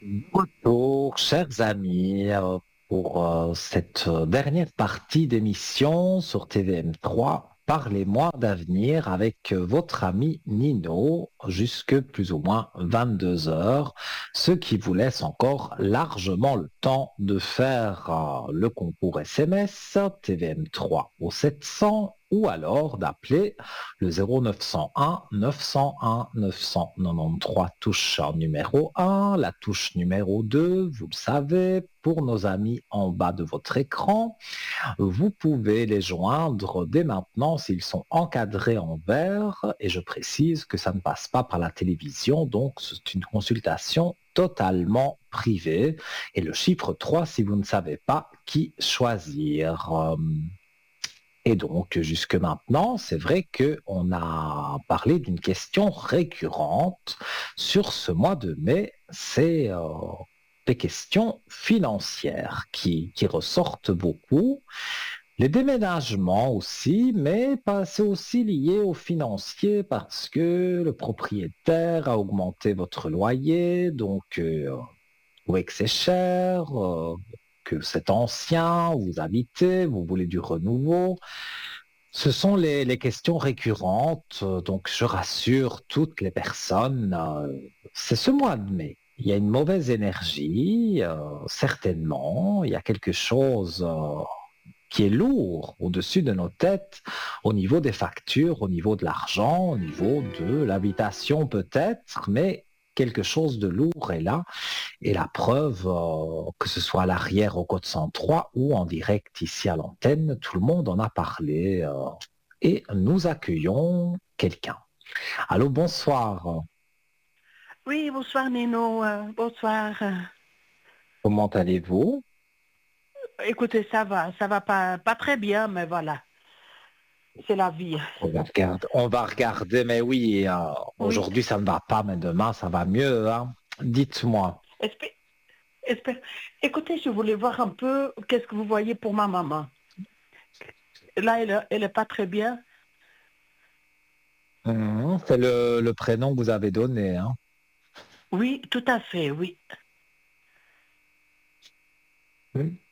Retour, chers amis, pour cette dernière partie d'émission sur TVM3. Parlez-moi d'avenir avec votre ami Nino jusque plus ou moins 22 heures, ce qui vous laisse encore largement le temps de faire le concours SMS TVM3 au 700 ou alors d'appeler le 0901 901 993 touche numéro 1, la touche numéro 2, vous le savez, pour nos amis en bas de votre écran. Vous pouvez les joindre dès maintenant s'ils sont encadrés en vert et je précise que ça ne passe pas par la télévision, donc c'est une consultation totalement privée. Et le chiffre 3 si vous ne savez pas qui choisir. Et donc, jusque maintenant, c'est vrai qu'on a parlé d'une question récurrente sur ce mois de mai, c'est des questions financières qui ressortent beaucoup. Les déménagements aussi, mais c'est aussi lié aux financiers parce que le propriétaire a augmenté votre loyer, donc vous trouvez que c'est cher, que c'est ancien, où vous habitez, vous voulez du renouveau. Ce sont les questions récurrentes, donc je rassure toutes les personnes, c'est ce mois de mai. Il y a une mauvaise énergie, certainement, il y a quelque chose qui est lourd au-dessus de nos têtes, au niveau des factures, au niveau de l'argent, au niveau de l'habitation peut-être, mais quelque chose de lourd est là. Et la preuve, que ce soit à l'arrière au code 103 ou en direct ici à l'antenne, tout le monde en a parlé. Et nous accueillons quelqu'un. Allô, bonsoir. Oui, bonsoir Nino, bonsoir. Comment allez-vous? Écoutez, ça va pas très bien, mais voilà, c'est la vie. On va regarder, mais oui, Oui, aujourd'hui ça ne va pas, mais demain ça va mieux, hein. Dites-moi. espère, espère. Écoutez, je voulais voir un peu qu'est-ce que vous voyez pour ma maman. Là, elle est pas très bien. C'est le prénom que vous avez donné, hein. Oui, tout à fait, oui.